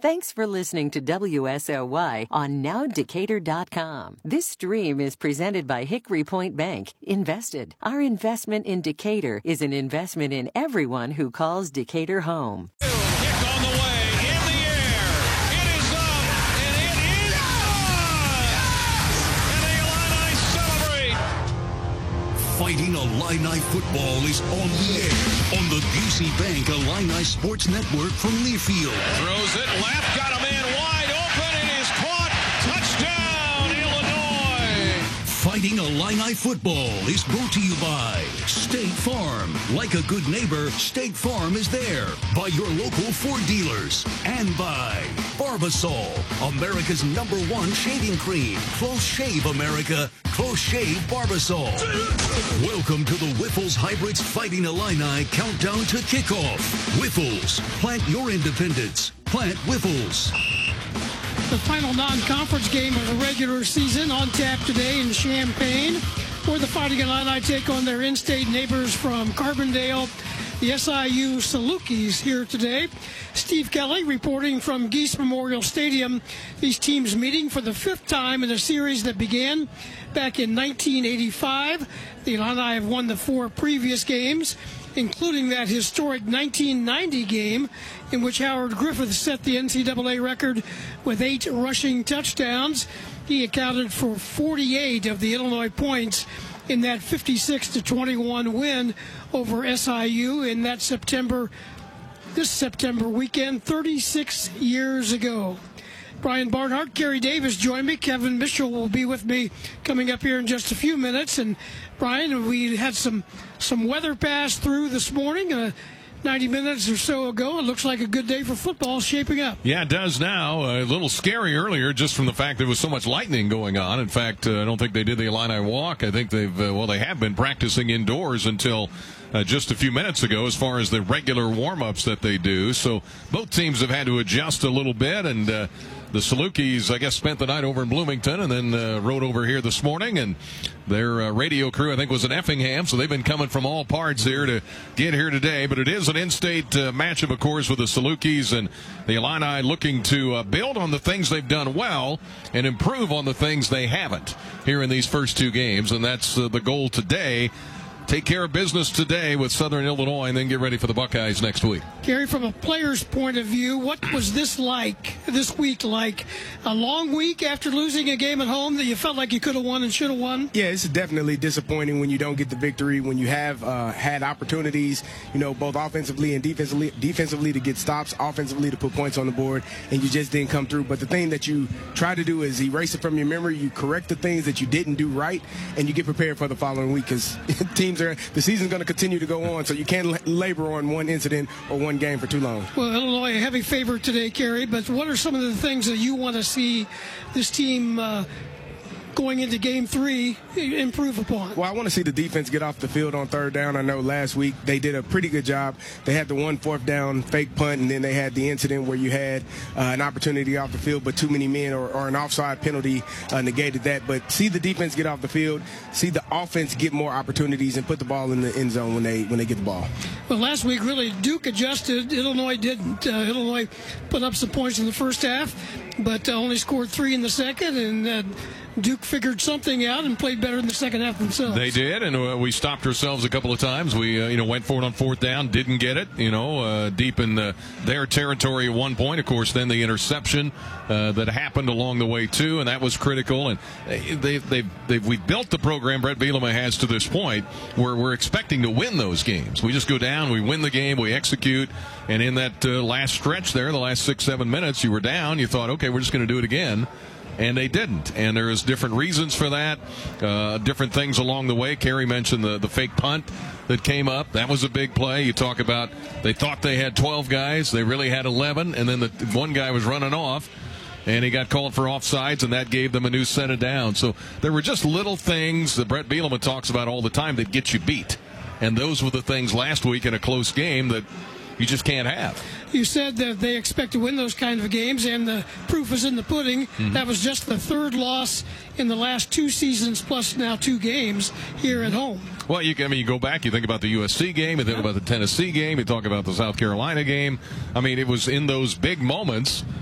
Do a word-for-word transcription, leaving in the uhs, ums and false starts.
Thanks for listening to W S O Y on now decatur dot com. This stream is presented by Hickory Point Bank. Invested. Our investment in Decatur is an investment in everyone who calls Decatur home. Kick on the way, in the air. It is up, and it is on! And the Illini celebrate! Fighting Illini football is on the air on the Busey Bank Illini Sports Network from Learfield. Throws it left, got a man wide open, and is caught. Touchdown, Illinois! Fighting Illini football is brought to you by State Farm. Like a good neighbor, State Farm is there. By your local Ford dealers. And by Barbasol, America's number one shaving cream. Close shave, America. Close shave Barbasol. Welcome to the Whiffles Hybrids Fighting Illini countdown to kickoff. Whiffles, plant your independence. Plant Whiffles. The final non-conference game of the regular season on tap today in Champaign, where the Fighting Illini take on their in-state neighbors from Carbondale. The S I U Salukis here today. Steve Kelly reporting from Geese Memorial Stadium. These teams meeting for the fifth time in a series that began back in nineteen eighty-five. The Illini have won the four previous games, including that historic nineteen ninety game in which Howard Griffith set the N C double A record with eight rushing touchdowns. He accounted for forty-eight of the Illinois points in that fifty-six to twenty-one win over S I U in that September, this September weekend, thirty-six years ago. Brian Barnhart, Kerry Davis join me. Kevin Mitchell will be with me coming up here in just a few minutes. And Brian, we had some some weather pass through this morning. Uh, ninety minutes or so ago. It looks like a good day for football shaping up. Yeah, it does now. A little scary earlier just from the fact there was so much lightning going on. In fact, uh, I don't think they did the Illini walk. I think they've, uh, well, they have been practicing indoors until uh, just a few minutes ago as far as the regular warm-ups that they do. So both teams have had to adjust a little bit, and uh, the Salukis, I guess, spent the night over in Bloomington and then uh, rode over here this morning. And their uh, radio crew, I think, was in Effingham, so they've been coming from all parts here to get here today. But it is an in-state uh, matchup, of course, with the Salukis and the Illini looking to uh, build on the things they've done well and improve on the things they haven't here in these first two games. And that's uh, the goal today. Take care of business today with Southern Illinois and then get ready for the Buckeyes next week. Gary, from a player's point of view, what was this like, this week like? A long week after losing a game at home that you felt like you could have won and should have won? Yeah, it's definitely disappointing when you don't get the victory, when you have uh, had opportunities, you know, both offensively and defensively, defensively to get stops, offensively to put points on the board, and you just didn't come through. But the thing that you try to do is erase it from your memory. You correct the things that you didn't do right, and you get prepared for the following week because teams are, the season's going to continue to go on, so you can't labor on one incident or one game for too long. Well, Illinois a heavy favorite today, Kerry, but what are some of the things that you want to see this team uh, going into game three improve upon? Well, I want to see the defense get off the field on third down. I know last week they did a pretty good job. They had the one fourth down fake punt, and then they had the incident where you had uh, an opportunity off the field, but too many men or, or an offside penalty uh, negated that. But see the defense get off the field, see the offense get more opportunities, and put the ball in the end zone when they when they get the ball. Well, last week really Duke adjusted. Illinois didn't. Uh, Illinois put up some points in the first half, but uh, only scored three in the second, and uh, Duke figured something out and played better in the second half themselves. They did, and uh, we stopped ourselves a couple of times. We, uh, you know, went for it on fourth down, didn't get it, you know, uh, deep in uh, their territory at one point. Of course, then the interception uh, that happened along the way too, and that was critical. And they, they've, they've, we built the program Brett Bielema has to this point where we're expecting to win those games. We just go down, we win the game, we execute, and in that uh, last stretch there, the last six, seven minutes, you were down. You thought, okay, we're just going to do it again. And they didn't. And there's different reasons for that, uh, different things along the way. Kerry mentioned the, the fake punt that came up. That was a big play. You talk about they thought they had twelve guys. They really had eleven. And then the one guy was running off, and he got called for offsides, and that gave them a new set of downs. So there were just little things that Brett Bielema talks about all the time that get you beat. And those were the things last week in a close game that you just can't have. You said that they expect to win those kind of games, and the proof is in the pudding. Mm-hmm. That was just the third loss in the last two seasons, plus now two games here at home. Well, you can, I mean, you go back, you think about the U S C game, you think about the Tennessee game, you talk about the South Carolina game. I mean, it was in those big moments